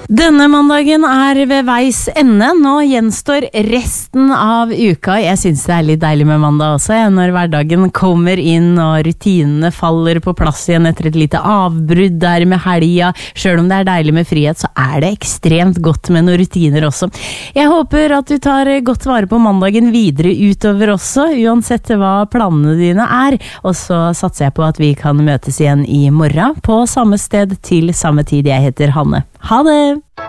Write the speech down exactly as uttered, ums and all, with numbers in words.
Denne mandagen er ved veis ende. Nå gjenstår resten av uka. Jeg synes det er litt deilig med mandag også, når hverdagen kommer inn og rutinene faller på plass igjen etter et lite avbrudd der med helga. Selv om det er deilig med frihet, så er det ekstremt godt med noen rutiner også. Jeg håper at du tar godt vare på mandagen videre utover også, uansett hva planene dine er. Og så satser jeg på at vi kan møtes igjen i morgen på samme sted til samme tid. Jeg heter Hanne. Ha det!